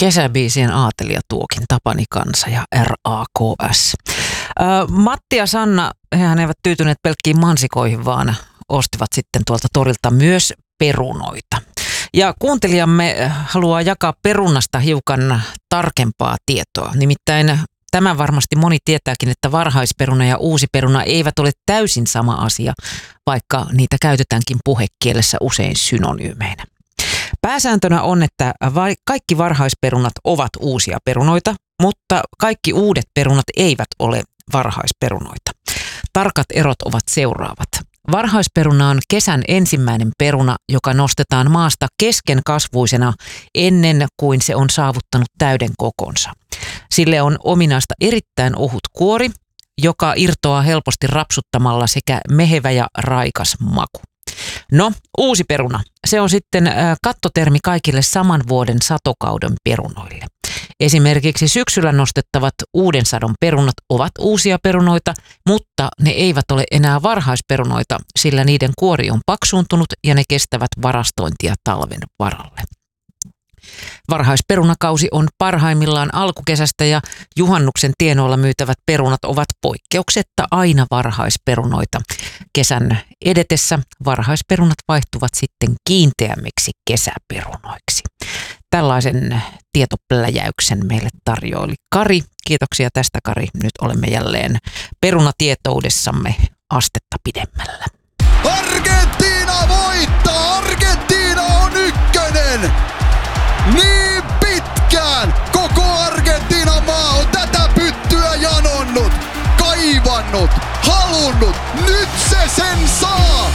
Kesäbiisien aatelija tuokin Tapani Kansa ja RAKS. Matti ja Sanna, hehän eivät tyytyneet pelkkiin mansikoihin, vaan ostivat sitten tuolta torilta myös perunoita. Ja kuuntelijamme haluaa jakaa perunasta hiukan tarkempaa tietoa. Nimittäin tämän varmasti moni tietääkin, että varhaisperuna ja uusi peruna eivät ole täysin sama asia, vaikka niitä käytetäänkin puhekielessä usein synonyymeinä. Pääsääntönä on, että kaikki varhaisperunat ovat uusia perunoita, mutta kaikki uudet perunat eivät ole varhaisperunoita. Tarkat erot ovat seuraavat. Varhaisperuna on kesän ensimmäinen peruna, joka nostetaan maasta keskenkasvuisena ennen kuin se on saavuttanut täyden kokonsa. Sille on ominaista erittäin ohut kuori, joka irtoaa helposti rapsuttamalla sekä mehevä ja raikas maku. No, uusi peruna. Se on sitten kattotermi kaikille saman vuoden satokauden perunoille. Esimerkiksi syksyllä nostettavat uuden sadon perunat ovat uusia perunoita, mutta ne eivät ole enää varhaisperunoita, sillä niiden kuori on paksuuntunut ja ne kestävät varastointia talven varalle. Varhaisperunakausi on parhaimmillaan alkukesästä ja juhannuksen tienoilla myytävät perunat ovat poikkeuksetta aina varhaisperunoita. Kesän edetessä varhaisperunat vaihtuvat sitten kiinteämmiksi kesäperunoiksi. Tällaisen tietopläjäyksen meille tarjoili Kari. Kiitoksia tästä, Kari. Nyt olemme jälleen perunatietoudessamme astetta pidemmällä. Argentiina voittaa! Argentiina on ykkönen! Niin pitkään koko Argentiinan maa on tätä pyttyä janonnut, kaivannut, halunnut. Nyt se sen saa!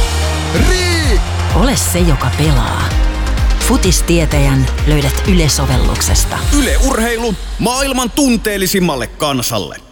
Ole se, joka pelaa. Futistietäjän löydät Yle-sovelluksesta. Yle Urheilu maailman tunteellisimmalle kansalle.